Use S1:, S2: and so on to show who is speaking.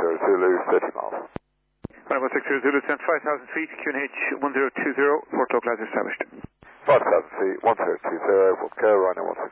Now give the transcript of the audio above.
S1: Zulu, 30 miles.
S2: Runway 1060 Zulu, descent 5,000 feet, QNH 1020, 4 o'clock lights established.
S1: 5,000 feet, 1020, we'll go runway